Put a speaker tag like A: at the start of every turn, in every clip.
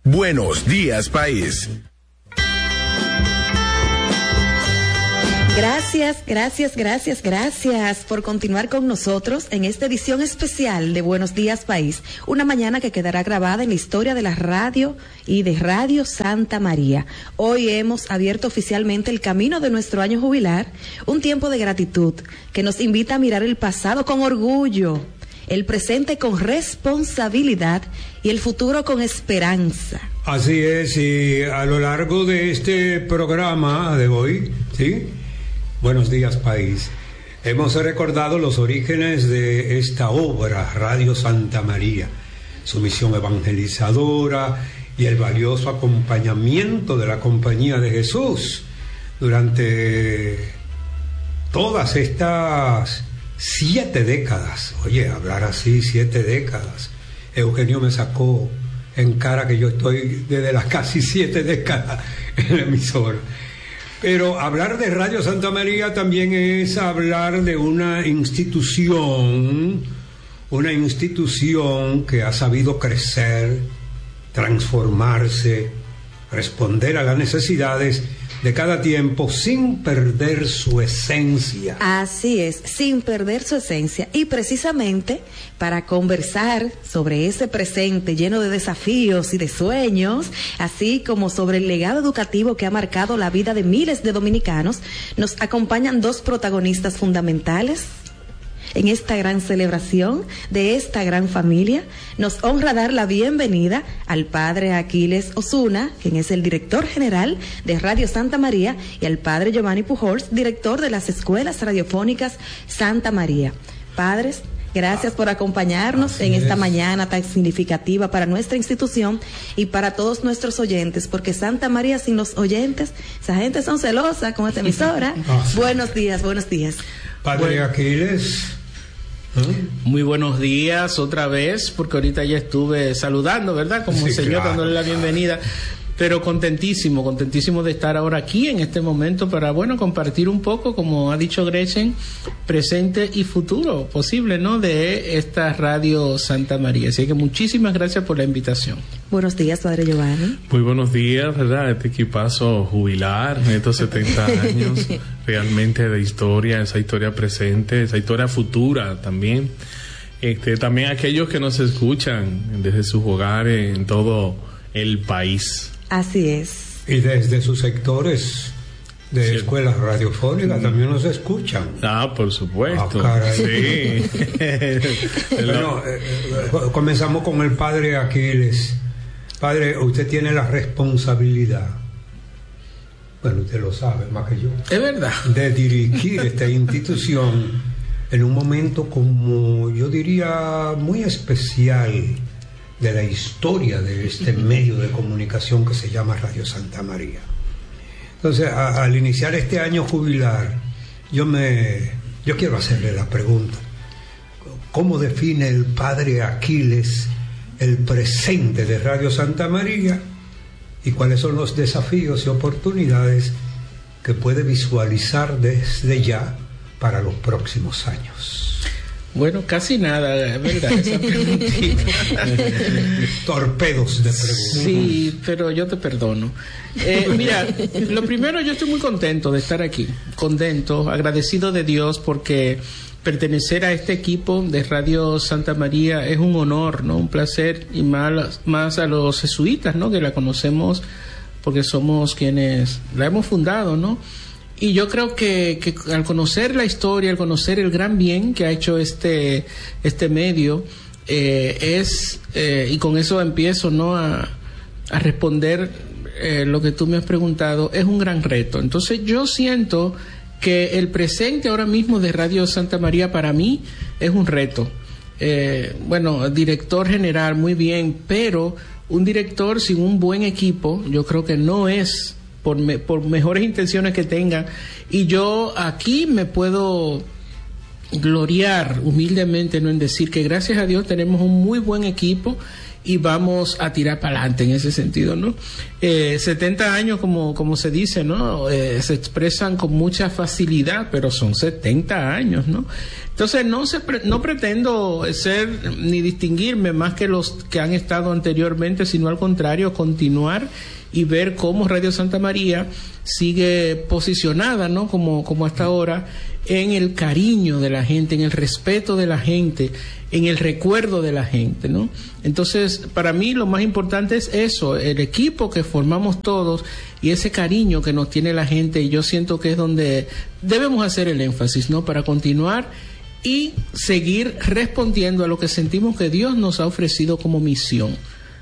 A: Buenos días, país.
B: Gracias por continuar con nosotros en esta edición especial de Buenos Días País, una mañana que quedará grabada en la historia de la radio y de Radio Santa María. Hoy hemos abierto oficialmente el camino de nuestro año jubilar, un tiempo de gratitud que nos invita a mirar el pasado con orgullo, el presente con responsabilidad y el futuro con esperanza.
C: Así es, y a lo largo de este programa de hoy, ¿sí? Buenos días, país. Hemos recordado los orígenes de esta obra, Radio Santa María, su misión evangelizadora y el valioso acompañamiento de la Compañía de Jesús durante todas estas 7 décadas. Oye, hablar así, 7 décadas. Eugenio me sacó en cara que yo estoy desde las casi 7 décadas en la emisora. Pero hablar de Radio Santa María también es hablar de una institución que ha sabido crecer, transformarse, responder a las necesidades de cada tiempo sin perder su esencia.
B: Así es, sin perder su esencia. Y precisamente para conversar sobre ese presente lleno de desafíos y de sueños, así como sobre el legado educativo que ha marcado la vida de miles de dominicanos, nos acompañan 2 protagonistas fundamentales en esta gran celebración de esta gran familia. Nos honra dar la bienvenida al padre Aquiles Osuna, quien es el director general de Radio Santa María, y al padre Giovanni Pujols, director de las Escuelas Radiofónicas Santa María. Padres, gracias por acompañarnos en esta mañana tan significativa para nuestra institución y para todos nuestros oyentes, porque Santa María sin los oyentes, esa gente son celosa con esta emisora. Buenos días.
C: Padre Aquiles.
D: Muy buenos días otra vez, porque ahorita ya estuve saludando, ¿verdad? Como sí, señor, claro, dándole la bienvenida. Pero contentísimo de estar ahora aquí en este momento para, compartir un poco, como ha dicho Gretchen, presente y futuro posible, ¿no?, de esta Radio Santa María. Así que muchísimas gracias por la invitación.
B: Buenos días, padre Giovanni.
E: Muy buenos días, ¿verdad? Este equipazo jubilar, estos 70 años realmente de historia, esa historia presente, esa historia futura también. También aquellos que nos escuchan desde sus hogares en todo el país.
B: Así es.
C: Y desde sus sectores de escuelas radiofónicas también nos escuchan.
E: Por supuesto.
C: Sí. Bueno, comenzamos con el padre Aquiles. Padre, usted tiene la responsabilidad, usted lo sabe más que yo,
D: es verdad,
C: de dirigir esta institución en un momento, como yo diría, muy especial de la historia de este medio de comunicación que se llama Radio Santa María. Entonces, al iniciar este año jubilar, yo quiero hacerle la pregunta: ¿cómo define el padre Aquiles el presente de Radio Santa María y cuáles son los desafíos y oportunidades que puede visualizar desde ya para los próximos años?
D: Bueno, casi nada, es verdad, esa preguntita.
C: Torpedos de preguntas.
D: Sí, pero yo te perdono. Mira, lo primero, yo estoy muy contento de estar aquí, agradecido de Dios, porque pertenecer a este equipo de Radio Santa María es un honor, ¿no? Un placer, y más a los jesuitas, ¿no?, que la conocemos porque somos quienes la hemos fundado, ¿no? Y yo creo que al conocer la historia, al conocer el gran bien que ha hecho este medio, y con eso empiezo, ¿no?, a responder lo que tú me has preguntado, es un gran reto. Entonces yo siento que el presente ahora mismo de Radio Santa María para mí es un reto. Director general, muy bien, pero un director sin un buen equipo, yo creo que no es, por mejores intenciones que tengan. Y yo aquí me puedo gloriar humildemente, ¿no?, en decir que gracias a Dios tenemos un muy buen equipo y vamos a tirar para adelante en ese sentido, ¿no? 70 años, como se dice, ¿no? Se expresan con mucha facilidad, pero son 70 años, ¿no? Entonces no pretendo ser ni distinguirme más que los que han estado anteriormente, sino al contrario, continuar y ver cómo Radio Santa María sigue posicionada, ¿no? Como hasta ahora, en el cariño de la gente, en el respeto de la gente, en el recuerdo de la gente, ¿no? Entonces, para mí lo más importante es eso, el equipo que formamos todos y ese cariño que nos tiene la gente, y yo siento que es donde debemos hacer el énfasis, ¿no? Para continuar y seguir respondiendo a lo que sentimos que Dios nos ha ofrecido como misión.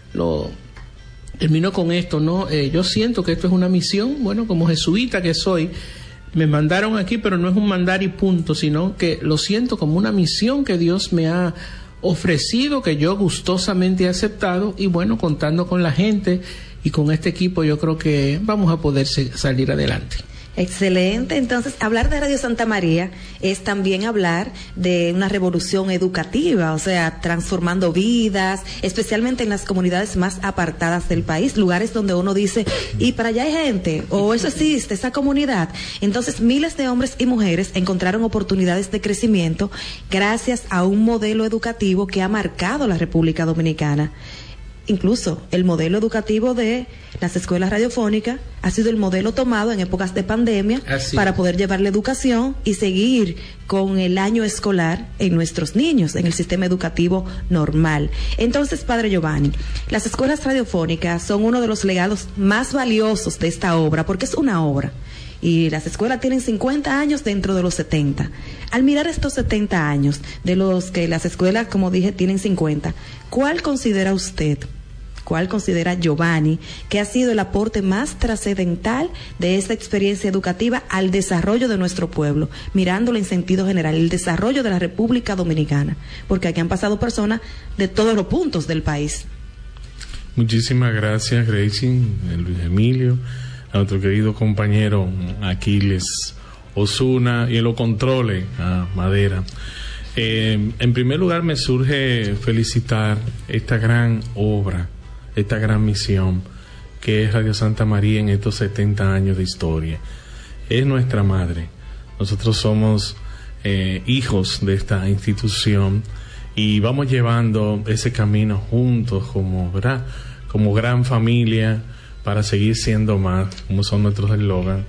D: Termino con esto, ¿no? Yo siento que esto es una misión, bueno, como jesuita que soy, me mandaron aquí, pero no es un mandar y punto, sino que lo siento como una misión que Dios me ha ofrecido, que yo gustosamente he aceptado, y bueno, contando con la gente y con este equipo, yo creo que vamos a poder salir adelante.
B: Excelente. Entonces, hablar de Radio Santa María es también hablar de una revolución educativa, o sea, transformando vidas, especialmente en las comunidades más apartadas del país, lugares donde uno dice, y para allá hay gente, o eso existe, esa comunidad. Entonces, miles de hombres y mujeres encontraron oportunidades de crecimiento gracias a un modelo educativo que ha marcado la República Dominicana. Incluso el modelo educativo de las escuelas radiofónicas ha sido el modelo tomado en épocas de pandemia para poder llevar la educación y seguir con el año escolar en nuestros niños, en el sistema educativo normal. Entonces, Padre Giovanni, las escuelas radiofónicas son uno de los legados más valiosos de esta obra, porque es una obra. Y las escuelas tienen 50 años dentro de los 70. Al mirar estos 70 años, de los que las escuelas, como dije, tienen 50, ¿cuál considera usted, cuál considera Giovanni, que ha sido el aporte más trascendental de esta experiencia educativa al desarrollo de nuestro pueblo, mirándolo en sentido general, el desarrollo de la República Dominicana? Porque aquí han pasado personas de todos los puntos del país.
E: Muchísimas gracias, Gracie, Luis Emilio, a nuestro querido compañero Aquiles Osuna, y en los controles a Madera. En primer lugar, me surge felicitar esta gran obra, esta gran misión que es Radio Santa María en estos 70 años de historia. Es nuestra madre. Nosotros somos hijos de esta institución y vamos llevando ese camino juntos como, ¿verdad?, como gran familia, para seguir siendo más, como son nuestros eslogan.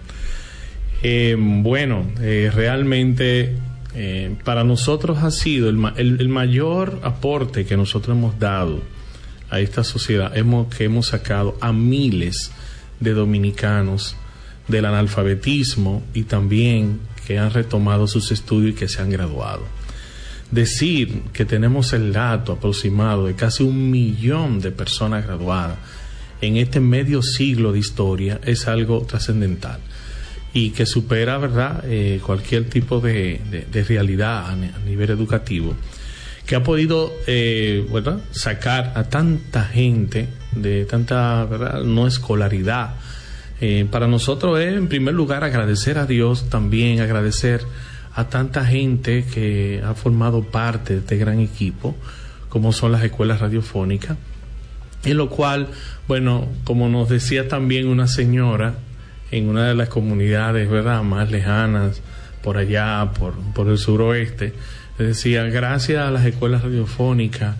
E: Realmente para nosotros ha sido el mayor aporte que nosotros hemos dado a esta sociedad, que hemos sacado a miles de dominicanos del analfabetismo y también que han retomado sus estudios y que se han graduado. Decir que tenemos el dato aproximado de casi 1 millón de personas graduadas en este medio siglo de historia es algo trascendental y que supera, ¿verdad?, cualquier tipo de realidad a nivel educativo, que ha podido ¿verdad?, sacar a tanta gente de tanta, ¿verdad?, no escolaridad. Para nosotros es, en primer lugar, agradecer a Dios, también agradecer a tanta gente que ha formado parte de este gran equipo, como son las escuelas radiofónicas, en lo cual, bueno, como nos decía también una señora en una de las comunidades, ¿verdad?, más lejanas, por allá, por el suroeste, decía, gracias a las escuelas radiofónicas,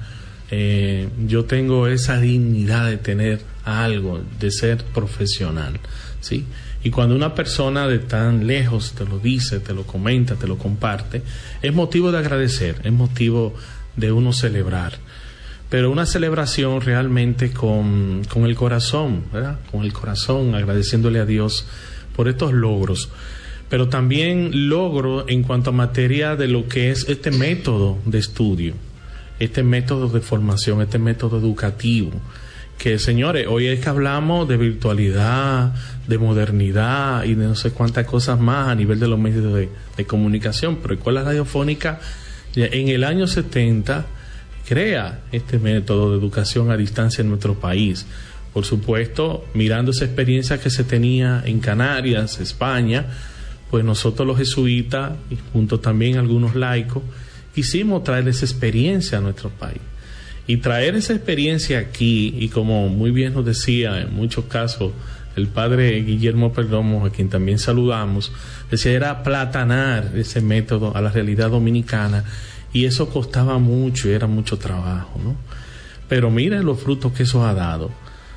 E: yo tengo esa dignidad de tener algo, de ser profesional, ¿sí? Y cuando una persona de tan lejos te lo dice, te lo comenta, te lo comparte, es motivo de agradecer, es motivo de uno celebrar. Pero una celebración realmente con el corazón, ¿verdad? Con el corazón, agradeciéndole a Dios por estos logros. Pero también logro en cuanto a materia de lo que es este método de estudio, este método de formación, este método educativo. Que, señores, hoy es que hablamos de virtualidad, de modernidad y de no sé cuántas cosas más a nivel de los medios de comunicación. Pero Escuela Radiofónica, en el año 70, crea este método de educación a distancia en nuestro país. Por supuesto, mirando esa experiencia que se tenía en Canarias, España, pues nosotros los jesuitas, y junto también algunos laicos, quisimos traer esa experiencia a nuestro país. Y traer esa experiencia aquí, y como muy bien nos decía, en muchos casos, el padre Guillermo Perdomo, a quien también saludamos, decía era platanar ese método a la realidad dominicana, y eso costaba mucho y era mucho trabajo, ¿no? Pero miren los frutos que eso ha dado.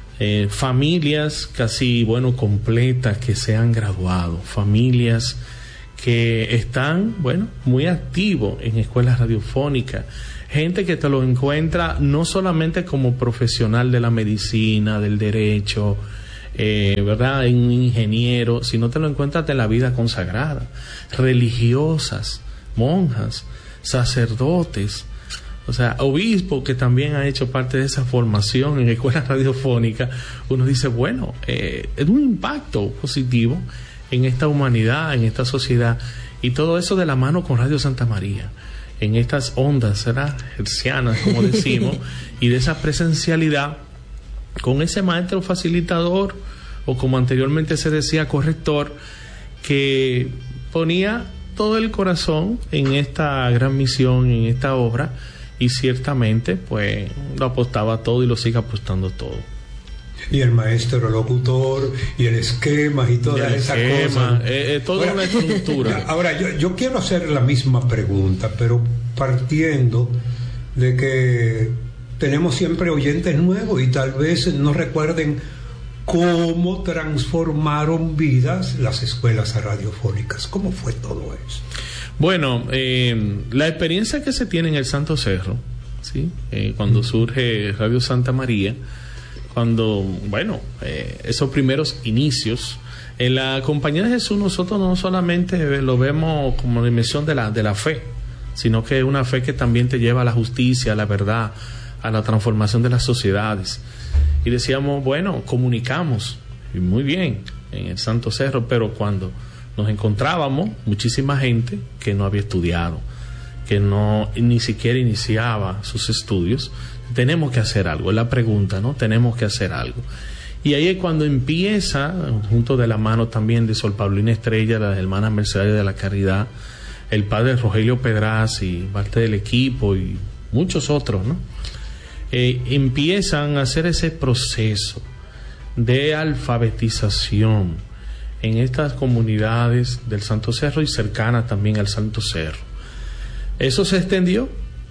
E: Familias casi, completas que se han graduado, familias que están, muy activos en escuelas radiofónicas, gente que te lo encuentra no solamente como profesional de la medicina, del derecho, ¿verdad?, en un ingeniero, sino te lo encuentras en la vida consagrada, religiosas, monjas, sacerdotes, o sea, obispos que también han hecho parte de esa formación en escuelas radiofónicas. Uno dice, es un impacto positivo en esta humanidad, en esta sociedad, y todo eso de la mano con Radio Santa María, en estas ondas, ¿verdad?, hercianas, como decimos, y de esa presencialidad con ese maestro facilitador, o como anteriormente se decía, corrector, que ponía todo el corazón en esta gran misión, en esta obra, y ciertamente lo apostaba todo y lo sigue apostando todo.
C: Y el maestro locutor y el esquema y todas esas cosas.
E: Toda una estructura.
C: Ahora, yo quiero hacer la misma pregunta, pero partiendo de que tenemos siempre oyentes nuevos y tal vez no recuerden cómo transformaron vidas las escuelas radiofónicas. ¿Cómo fue todo eso?
E: Bueno, la experiencia que se tiene en el Santo Cerro, ¿sí? Cuando surge Radio Santa María, cuando, esos primeros inicios, en la Compañía de Jesús nosotros no solamente lo vemos como dimensión de la fe, sino que es una fe que también te lleva a la justicia, a la verdad, a la transformación de las sociedades. Y decíamos, comunicamos, y muy bien, en el Santo Cerro, pero cuando nos encontrábamos muchísima gente que no había estudiado, que no ni siquiera iniciaba sus estudios, tenemos que hacer algo, es la pregunta, ¿no? Tenemos que hacer algo. Y ahí es cuando empieza, junto de la mano también de Sor Paulina Estrella, las hermanas Mercedarias de la Caridad, el padre Rogelio Pedraz y parte del equipo y muchos otros, ¿no? Empiezan a hacer ese proceso de alfabetización en estas comunidades del Santo Cerro y cercanas también al Santo Cerro. Eso se extendió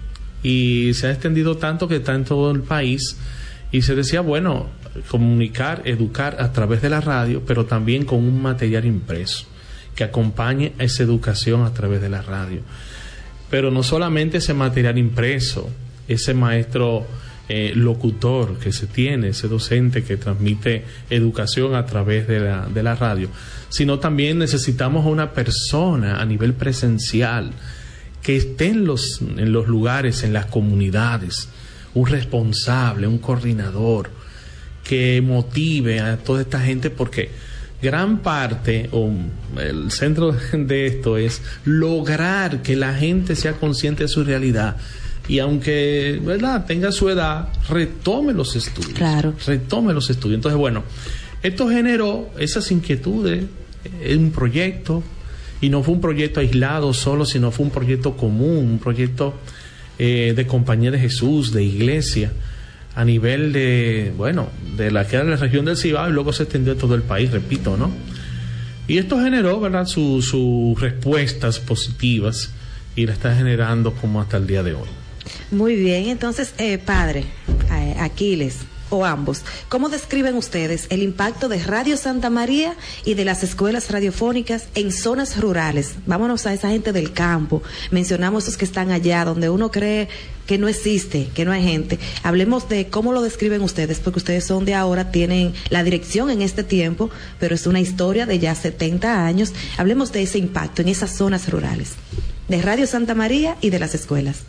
E: y se ha extendido tanto que está en todo el país, y se decía, comunicar, educar a través de la radio, pero también con un material impreso que acompañe a esa educación a través de la radio. Pero no solamente ese material impreso, ese maestro locutor que se tiene, ese docente que transmite educación a través de la radio, sino también necesitamos a una persona a nivel presencial que esté en los lugares, en las comunidades, un responsable, un coordinador que motive a toda esta gente, porque gran parte o el centro de esto es lograr que la gente sea consciente de su realidad, y aunque, ¿verdad?, tenga su edad, retome los estudios. Claro. Retome los estudios. Entonces, esto generó esas inquietudes en un proyecto, y no fue un proyecto aislado solo, sino fue un proyecto común, un proyecto de Compañía de Jesús, de iglesia, a nivel de la que era la región del Cibao, y luego se extendió a todo el país, repito, ¿no? Y esto generó, ¿verdad?, sus respuestas positivas, y la está generando como hasta el día de hoy.
B: Muy bien, entonces, padre Aquiles, o ambos, ¿cómo describen ustedes el impacto de Radio Santa María y de las escuelas radiofónicas en zonas rurales? Vámonos a esa gente del campo, mencionamos esos que están allá, donde uno cree que no existe, que no hay gente. Hablemos de cómo lo describen ustedes, porque ustedes son de ahora, tienen la dirección en este tiempo, pero es una historia de ya 70 años. Hablemos de ese impacto en esas zonas rurales, de Radio Santa María y de las escuelas.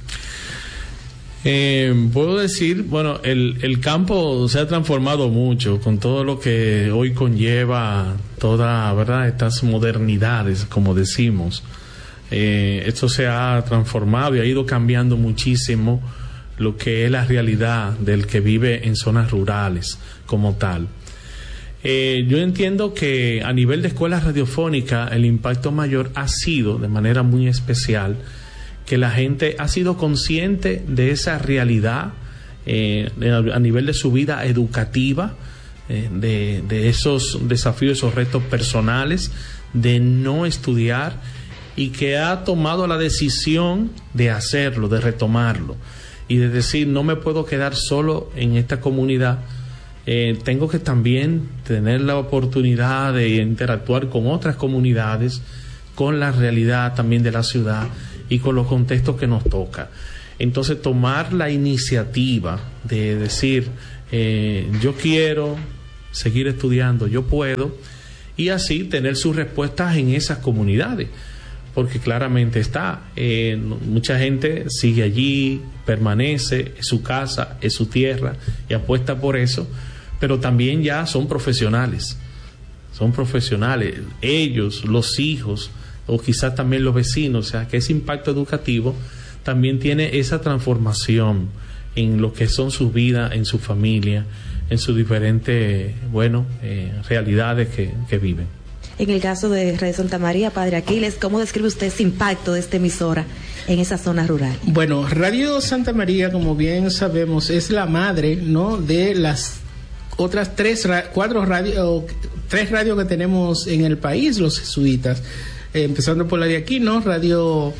E: Puedo decir, el campo se ha transformado mucho con todo lo que hoy conlleva toda, ¿verdad?, estas modernidades, como decimos. Esto se ha transformado y ha ido cambiando muchísimo lo que es la realidad del que vive en zonas rurales como tal. Yo entiendo que a nivel de escuelas radiofónicas el impacto mayor ha sido, de manera muy especial, que la gente ha sido consciente de esa realidad a nivel de su vida educativa, de esos desafíos, esos retos personales, de no estudiar, y que ha tomado la decisión de hacerlo, de retomarlo, y de decir, no me puedo quedar solo en esta comunidad, tengo que también tener la oportunidad de interactuar con otras comunidades, con la realidad también de la ciudad y con los contextos que nos toca. Entonces, tomar la iniciativa de decir, yo quiero seguir estudiando, yo puedo, y así tener sus respuestas en esas comunidades, porque claramente está, mucha gente sigue allí, permanece, es su casa, es su tierra, y apuesta por eso, pero también ya son profesionales, ellos, los hijos, o quizás también los vecinos, o sea, que ese impacto educativo también tiene esa transformación en lo que son sus vidas, en su familia, en sus diferentes, realidades que viven.
B: En el caso de Radio Santa María, Padre Aquiles, ¿cómo describe usted ese impacto de esta emisora en esa zona rural?
D: Bueno, Radio Santa María, como bien sabemos, es la madre, ¿no?, de las otras tres radios que tenemos en el país, los jesuitas, empezando por la de aquí, ¿no?, Radio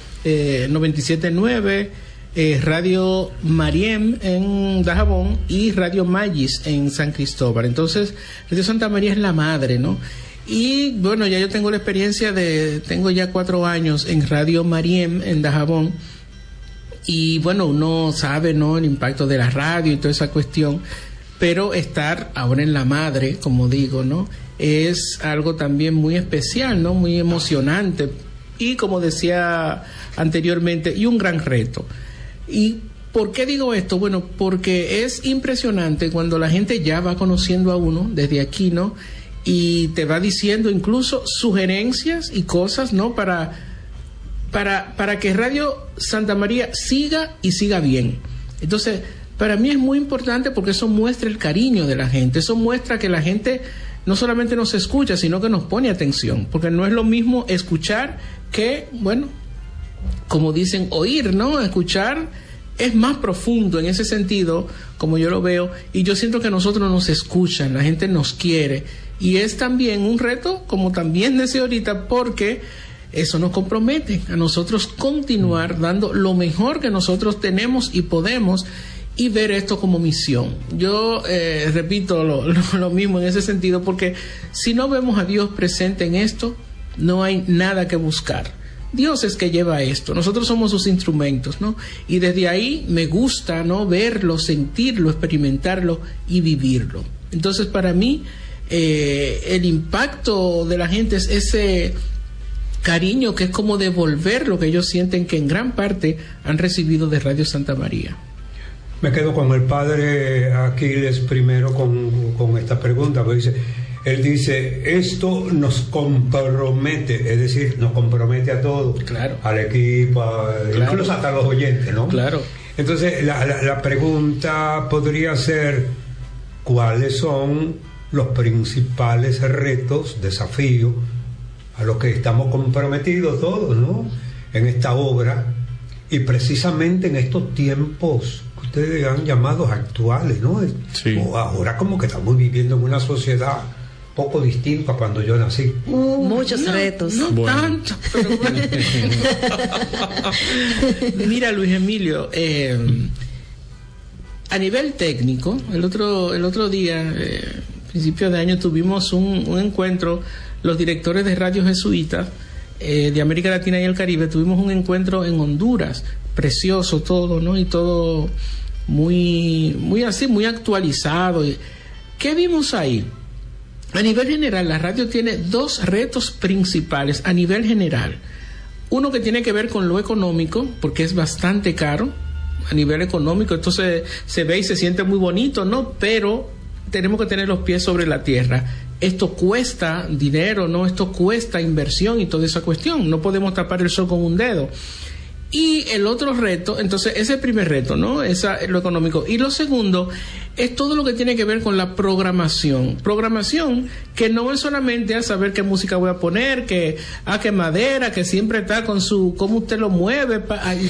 D: 97.9, Radio Mariem en Dajabón y Radio Magis en San Cristóbal. Entonces, Radio Santa María es la madre, ¿no? Y bueno, ya yo tengo la experiencia tengo ya 4 años en Radio Mariem en Dajabón, y bueno, uno sabe, ¿no?, el impacto de la radio y toda esa cuestión, pero estar ahora en la madre, como digo, ¿no?, es algo también muy especial, ¿no?, muy emocionante, y como decía anteriormente, y un gran reto. ¿Y por qué digo esto? Bueno, porque es impresionante cuando la gente ya va conociendo a uno desde aquí, ¿no?, y te va diciendo incluso sugerencias y cosas, ¿no?, para que Radio Santa María siga bien. Entonces, para mí es muy importante, porque eso muestra el cariño de la gente, eso muestra que la gente no solamente nos escucha, sino que nos pone atención, porque no es lo mismo escuchar que, bueno, como dicen, oír, ¿no? Escuchar es más profundo en ese sentido, como yo lo veo, y yo siento que nosotros nos escuchan, la gente nos quiere, y es también un reto, como también decía ahorita, porque eso nos compromete a nosotros continuar dando lo mejor que nosotros tenemos y podemos, y ver esto como misión. Yo repito lo mismo en ese sentido, porque si no vemos a Dios presente en esto, no hay nada que buscar. Dios es que lleva esto, nosotros somos sus instrumentos, ¿no? Y desde ahí me gusta, ¿no?, verlo, sentirlo, experimentarlo y vivirlo. Entonces, para mí, el impacto de la gente es ese cariño que es como devolver lo que ellos sienten que en gran parte han recibido de Radio Santa María.
C: Me quedo con el padre Aquiles primero con esta pregunta, porque él dice, esto nos compromete, es decir, nos compromete a todos,
D: claro,
C: al equipo, claro, incluso hasta los oyentes, ¿no?
D: Claro.
C: Entonces, la pregunta podría ser, ¿cuáles son los principales retos, desafíos a los que estamos comprometidos todos, ¿no?, en esta obra, y precisamente en estos tiempos que ustedes han llamado actuales, ¿no?
E: Sí.
C: Ahora como que estamos viviendo en una sociedad poco distinta a cuando yo nací.
B: Muchos retos.
D: No bueno. Tanto, pero bueno. Mira, Luis Emilio, a nivel técnico, el otro día, principio de año, tuvimos un encuentro, los directores de Radio Jesuita de América Latina y el Caribe, tuvimos un encuentro en Honduras, precioso todo, ¿no? Y todo muy así, muy actualizado. ¿Qué vimos ahí? A nivel general, la radio tiene 2 retos principales a nivel general. Uno que tiene que ver con lo económico, porque es bastante caro a nivel económico, entonces se ve y se siente muy bonito, ¿no? Pero tenemos que tener los pies sobre la tierra. Esto cuesta dinero, ¿no? Esto cuesta inversión y toda esa cuestión. No podemos tapar el sol con un dedo. Y el otro reto, entonces, ese es el primer reto, ¿no? Lo económico. Y lo segundo es todo lo que tiene que ver con la programación. Programación que no es solamente a saber qué música voy a poner, que madera, que siempre está con su, cómo usted lo mueve.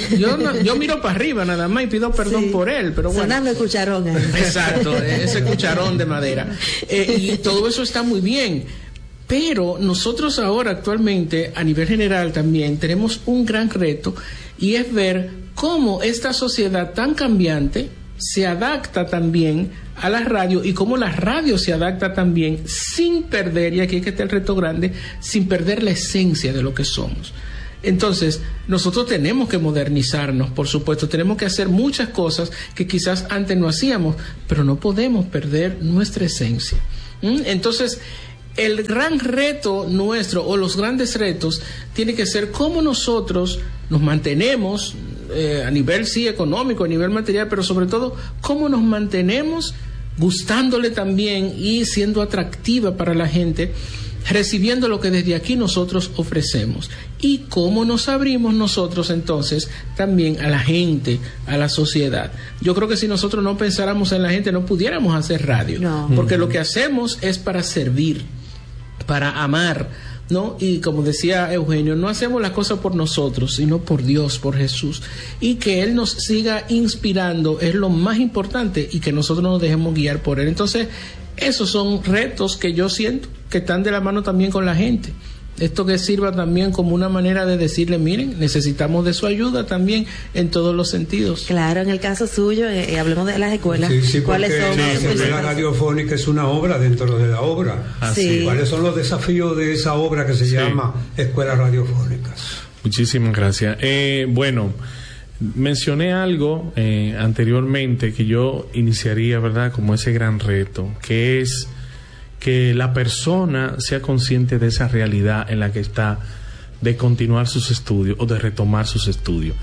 D: Yo miro para arriba nada más y pido perdón por él, pero bueno.
B: Sonando el cucharón.
D: Exacto, ese cucharón de madera. Y todo eso está muy bien. Pero nosotros ahora actualmente, a nivel general también, tenemos un gran reto y es ver cómo esta sociedad tan cambiante se adapta también a la radio y cómo la radio se adapta también sin perder, y aquí es que está el reto grande, sin perder la esencia de lo que somos. Entonces, nosotros tenemos que modernizarnos, por supuesto, tenemos que hacer muchas cosas que quizás antes no hacíamos, pero no podemos perder nuestra esencia. Entonces, el gran reto nuestro, o los grandes retos, tiene que ser cómo nosotros nos mantenemos a nivel económico, a nivel material, pero sobre todo cómo nos mantenemos gustándole también y siendo atractiva para la gente, recibiendo lo que desde aquí nosotros ofrecemos, y cómo nos abrimos nosotros entonces también a la gente, a la sociedad. Yo creo que si nosotros no pensáramos en la gente no pudiéramos hacer radio, porque lo que hacemos es para servir, para amar, ¿no? Y como decía Eugenio, no hacemos las cosas por nosotros, sino por Dios, por Jesús, y que Él nos siga inspirando es lo más importante, y que nosotros nos dejemos guiar por Él. Entonces, esos son retos que yo siento que están de la mano también con la gente. Esto que sirva también como una manera de decirle, miren, necesitamos de su ayuda también en todos los sentidos.
B: Claro, en el caso suyo, hablemos de las escuelas.
C: Sí,
B: ¿Cuáles son?
C: La escuela radiofónica es una obra dentro de la obra.
B: Sí.
C: ¿Cuáles son los desafíos de esa obra que se llama Escuelas Radiofónicas?
E: Muchísimas gracias. Bueno, mencioné algo anteriormente que yo iniciaría, ¿verdad?, como ese gran reto, que es que la persona sea consciente de esa realidad en la que está, de continuar sus estudios o de retomar sus estudios.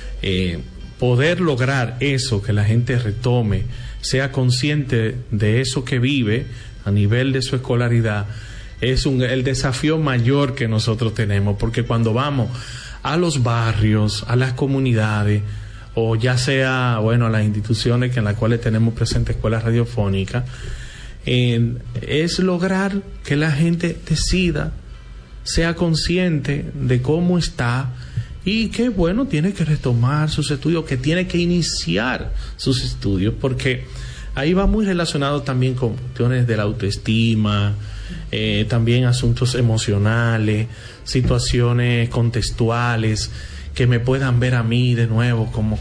E: Poder lograr eso, que la gente retome, sea consciente de eso que vive a nivel de su escolaridad, es el desafío mayor que nosotros tenemos, porque cuando vamos a los barrios, a las comunidades, o ya sea, bueno, a las instituciones en las cuales tenemos presentes escuelas radiofónicas, es lograr que la gente decida, sea consciente de cómo está y que, bueno, tiene que retomar sus estudios, que tiene que iniciar sus estudios, porque ahí va muy relacionado también con cuestiones de la autoestima, también asuntos emocionales, situaciones contextuales que me puedan ver a mí de nuevo como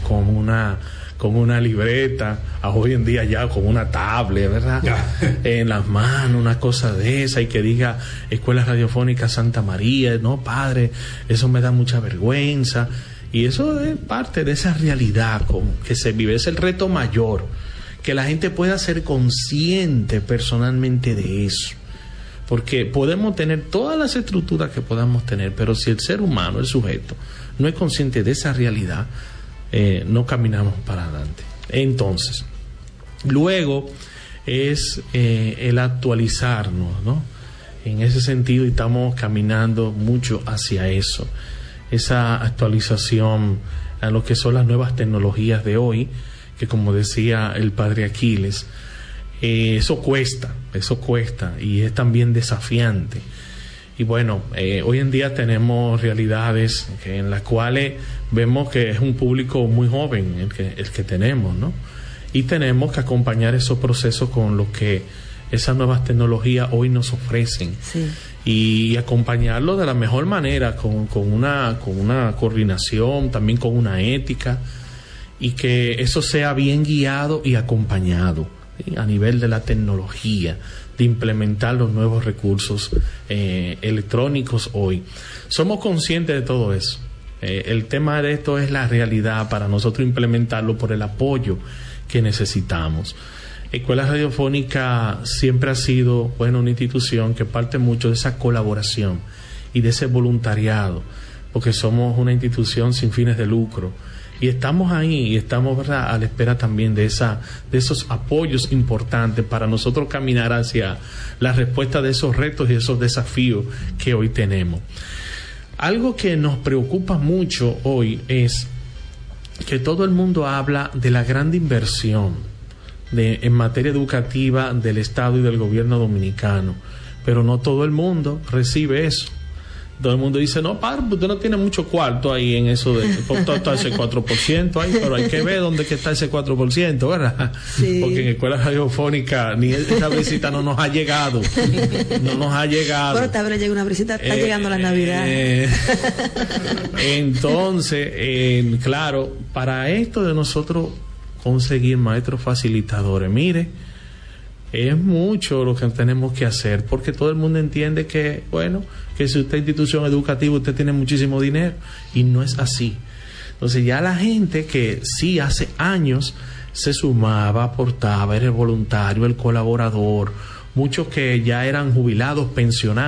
E: una libreta, hoy en día ya con una tablet, ¿verdad? En las manos, una cosa de esa, y que diga Escuela Radiofónica Santa María. No, padre, eso me da mucha vergüenza, y eso es parte de esa realidad como que se vive. Es el reto mayor, que la gente pueda ser consciente personalmente de eso, porque podemos tener todas las estructuras que podamos tener, pero si el ser humano, el sujeto, no es consciente de esa realidad, no caminamos para adelante. Entonces, luego es el actualizarnos, ¿no? En ese sentido, y estamos caminando mucho hacia eso, esa actualización a lo que son las nuevas tecnologías de hoy, que como decía el padre Aquiles, eso cuesta, y es también desafiante. Y bueno, hoy en día tenemos realidades en las cuales vemos que es un público muy joven el que tenemos, ¿no? Y tenemos que acompañar esos procesos con lo que esas nuevas tecnologías hoy nos ofrecen.
B: Sí.
E: Y acompañarlo de la mejor manera, con una coordinación, también con una ética, y que eso sea bien guiado y acompañado, ¿sí?, a nivel de la tecnología, de implementar los nuevos recursos electrónicos hoy. Somos conscientes de todo eso. El tema de esto es la realidad para nosotros implementarlo por el apoyo que necesitamos. Escuela Radiofónica siempre ha sido, bueno, una institución que parte mucho de esa colaboración y de ese voluntariado, porque somos una institución sin fines de lucro. Y estamos ahí, y estamos, ¿verdad?, a la espera también de esos apoyos importantes para nosotros caminar hacia la respuesta de esos retos y esos desafíos que hoy tenemos. Algo que nos preocupa mucho hoy es que todo el mundo habla de la gran inversión en materia educativa del Estado y del gobierno dominicano, pero no todo el mundo recibe eso. Todo el mundo dice, no, padre, usted no tiene mucho cuarto ahí en eso de está ese 4% ahí, pero hay que ver dónde que está ese 4%, ¿verdad? Sí. Porque en escuela radiofónica ni esa visita no nos ha llegado. No nos ha llegado.
B: Bueno, también llega una visita, está llegando la Navidad.
E: Entonces, claro, para esto de nosotros conseguir maestros facilitadores, mire, es mucho lo que tenemos que hacer, porque todo el mundo entiende que, bueno, que si usted es institución educativa, usted tiene muchísimo dinero, y no es así. Entonces ya la gente que sí hace años se sumaba, aportaba, era el voluntario, el colaborador, muchos que ya eran jubilados, pensionados,